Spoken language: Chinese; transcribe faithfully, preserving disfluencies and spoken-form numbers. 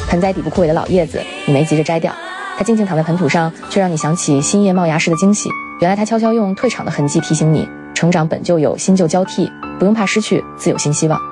盆栽底部枯萎的老叶子，你没急着摘掉，它静静躺在盆土上，却让你想起新叶冒芽时的惊喜。原来它悄悄用退场的痕迹提醒你，成长本就有新旧交替，不用怕失去，自有新希望。